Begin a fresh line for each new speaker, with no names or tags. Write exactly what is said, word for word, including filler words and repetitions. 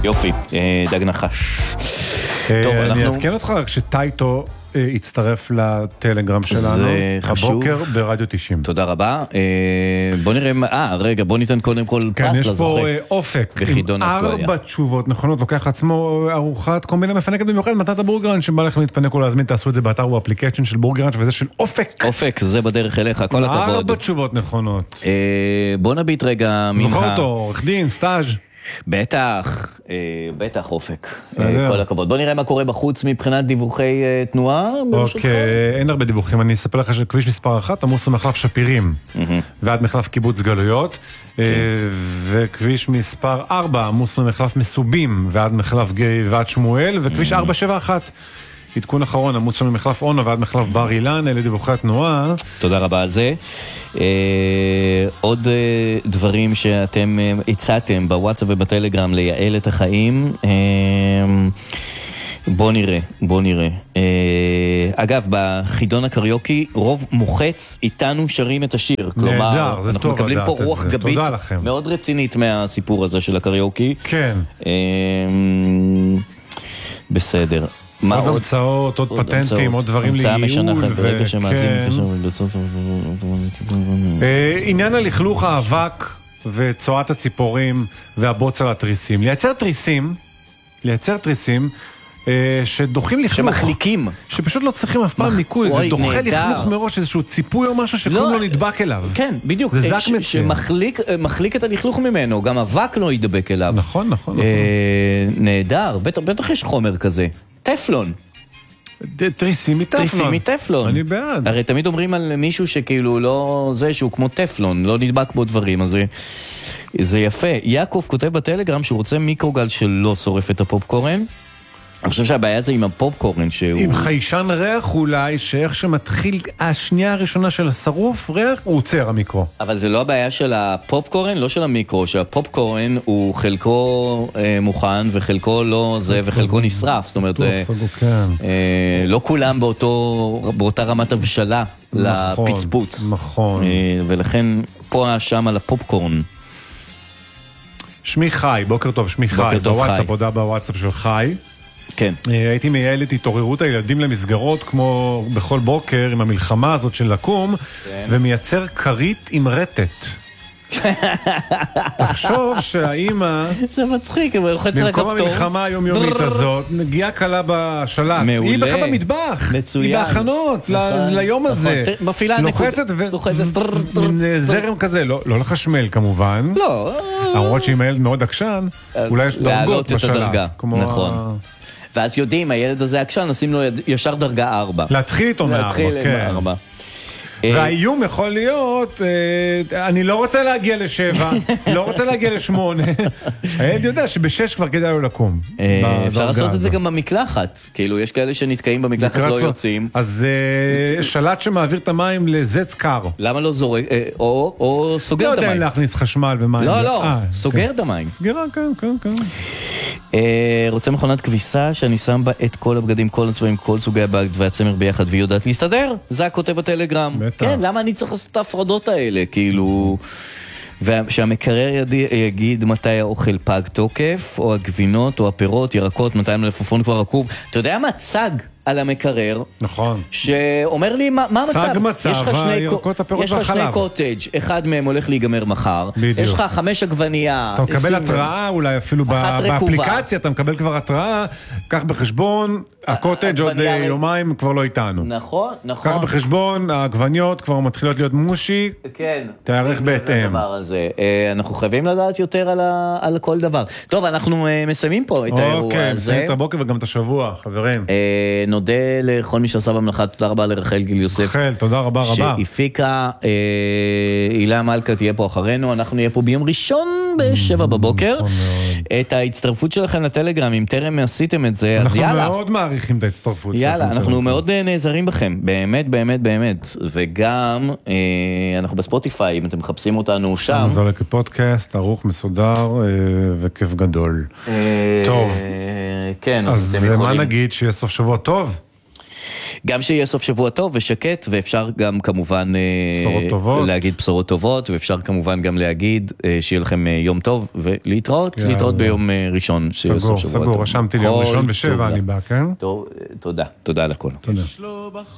יופי, דג נחש.
אני אתקן אותך רק שטייטו הצטרף לטלגרם שלנו הבוקר ברדיו תשעים.
תודה רבה. בוא נראה, אה, רגע, בוא ניתן קודם כל פרס לזוכה.
יש פה אופק עם ארבע תשובות נכונות, לוקח לעצמו ארוחת קומבינה מפנקת במיוחד, מתת הבורגראנץ' שבא לכם להתפנק או להזמין, תעשו את זה באתר או אפליקיישן של בורגראנץ' וזה של אופק.
אופק, זה בדרך אליך, כל הכבוד.
ארבע תשובות נכונות.
בוא נביט רגע מן ה...
זוכר אותו, עורך דין, סטאז'.
בטח, בטח אופק, כל הכבוד. בוא נראה מה קורה בחוץ מבחינת דיווחי תנועה.
אוקיי, אין הרבה דיווחים, אני אספר לך שכביש מספר אחת עמוס ממחלף שפירים ועד מחלף קיבוץ גלויות, וכביש מספר ארבע עמוס ממחלף מסובים ועד מחלף גבעת שמואל, וכביש ארבע שבע אחת עדכון אחרון, עמוס שם ממחלף אונו ועד מחלף בר אילן, אלה דיווחי התנועה.
תודה רבה על זה. עוד דברים שאתם הצעתם בוואטסאפ ובטלגרם לייעל את החיים. בוא נראה, בוא נראה. אגב, בחידון הקריוקי, רוב מוחץ איתנו שרים את השיר.
נהדר, זה טוב.
אנחנו מקבלים פה רוח גבית מאוד רצינית מהסיפור הזה של הקריוקי.
כן.
בסדר.
עוד המצאות, עוד פטנטים, עוד דברים לייעול. עניין הלכלוך, האבק וצועת הציפורים והבוץ על התריסים. לייצר תריסים, לייצר תריסים שדוחים לכלוך.
שמחליקים.
שפשוט לא צריכים אף פעם ניקוי. זה דוחה לכלוך מראש, איזשהו ציפוי או משהו שכלום לא נדבק אליו.
כן, בדיוק.
זה זק מצוין.
שמחליק את הלכלוך ממנו, גם אבק לא ידבק אליו.
נכון, נכון.
נהדר, בטח יש חומר כזה. טפלון.
תריסים מטפלון.
תריסים מטפלון.
אני בעד.
הרי תמיד אומרים על מישהו שכאילו לא זה, שהוא כמו טפלון, לא נדבק בו דברים, אז זה יפה. יעקב כותב בטלגרם שהוא רוצה מיקרוגל שלא שורף את הפופקורן. אני חושב שהבעיה זה עם הפופקורן שהוא...
עם חיישן ריח אולי, שאיך שמתחיל השנייה הראשונה של השרוף, ריח, הוא עוצר המיקרו.
אבל זה לא הבעיה של הפופקורן, לא של המיקרו, שהפופקורן הוא חלקו אה, מוכן וחלקו לא זה וחלקו נשרף. זאת אומרת, אה, אה, לא כולם באותו, באותה רמת הבשלה
נכון,
לפצפוץ.
נכון.
אה, ולכן פה שם על הפופקורן.
שמי חי, בוקר טוב, שמי חי. בוואטסאפ, הודעה בוואטסאפ של חי.
כן.
הייתי מייעל את התעוררות הילדים למסגרות כמו בכל בוקר עם המלחמה הזאת של לקום, כן. ומייצר קרית עם רטט. תחשוב שהאימא...
זה מצחיק, הוא רוחץ על הכפתור.
במקום המלחמה היומיומית הזאת, נגיעה קלה בשלט.
מעולה.
היא בכלל במטבח.
מצוין.
היא בהכנות ליום הזה.
מפעילה נקודה.
לוחצת וזרם כזה. לא לחשמל כמובן.
לא.
למרות שאם הילד מאוד עקשן, אולי יש דרגות בשלט.
נכון. ואז יודעים, הילד הזה עקשן, נשים לו ישר דרגה ארבע.
להתחיל איתו מארבע, כן. להתחיל עם ארבע. והאיום יכול להיות, אני לא רוצה להגיע לשבע, לא רוצה להגיע לשמונה. הילד יודע שבשש כבר כדאי לו לקום.
אפשר לעשות את זה גם במקלחת. כאילו, יש כאלה שנתקעים במקלחת לא יוצאים.
אז שלט שמעביר את המים לזץ קר.
למה לא זורק, או סוגר את המים.
לא יודע להכניס חשמל ומים.
לא, לא, סוגר את המים.
סגירה, כן, כן, כן.
רוצה מכונת כביסה שאני שם בה את כל הבגדים, כל הצבעים, כל סוגי הבגד והצמר ביחד והיא יודעת להסתדר? זה הכותב בטלגרם. כן, למה אני צריך לעשות את ההפרדות האלה? כאילו... ושהמקרר יגיד מתי האוכל פג תוקף, או הגבינות, או הפירות, ירקות, מתי המלפפון כבר עקוב. אתה יודע מה? צג על המקרר.
נכון.
שאומר לי, מה המצב?
צג מצב, הירקות, הפירות והחלב.
יש לך שני קוטג', אחד מהם הולך להיגמר מחר. בדיוק. יש לך חמש עגבנייה.
אתה מקבל התראה, אולי אפילו באפליקציה, אתה מקבל כבר התראה, קח בחשבון, הקוטג' עוד יומיים כבר לא איתנו.
נכון, נכון.
קח בחשבון, העגבניות כבר מתחילות להיות מושי.
כן.
תארך בהתאם.
אנחנו חייבים לדעת יותר על כל דבר. טוב, אנחנו מסיימים פה את האירוע הזה.
אוקיי, מסיימים את הבוקר וגם את השבוע, חברים.
נודה לכל מי שעשה במלאכה, תודה רבה לרחל גיל יוסף.
רחל, תודה רבה רבה.
שהפיקה, הילה מלכה תהיה פה אחרינו, אנחנו נהיה פה ביום ראשון בשבע בבוקר. את ההצטרפות שלכם לטלגרם, אם טרם עשיתם את זה, אז יאללה.
אנחנו מאוד מעריכים את ההצטרפות.
יאללה, אנחנו מאוד נעזרים בכם, באמת, באמת, באמת. וגם, אנחנו בספוטיפיי, אם אתם מחפשים אותנו שם.
זה הולך כפודקאסט, ערוך, מסודר וכיף גדול. טוב.
כן,
אז מה נגיד שיהיה סוף שבוע טוב?
גם שיהיה סוף שבוע טוב ושקט, ואפשר גם כמובן
בשורות טובות.
להגיד בשורות טובות, ואפשר כמובן גם להגיד שיהיה לכם יום טוב, ולהתראות, להתראות ביום ראשון, שיהיה סוף שבוע טוב.
סגור, רשמתי לי יום ראשון בשבע, אני בא, כן?
תודה, תודה על הכל.
תודה.